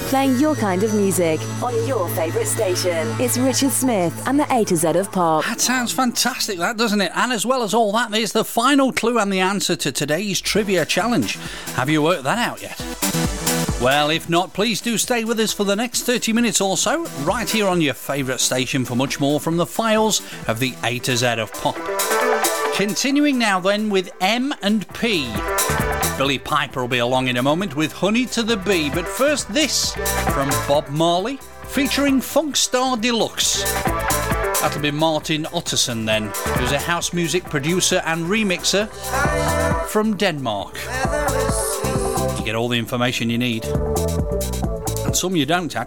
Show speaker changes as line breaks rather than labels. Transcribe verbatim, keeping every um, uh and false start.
playing your kind of music on your favourite station. It's Richard Smith and the A to Z of Pop.
That sounds fantastic, that, doesn't it? And as well as all that, there's the final clue and the answer to today's trivia challenge. Have you worked that out yet? Well, if not, please do stay with us for the next thirty minutes or so, right here on your favourite station for much more from the files of the A to Z of Pop. Continuing now then with M and P. Billy Piper will be along in a moment with Honey to the Bee, but first this from Bob Marley featuring Funk Star Deluxe. That'll be Martin Otterson then, who's a house music producer and remixer from Denmark. You get all the information you need, and some you don't actually.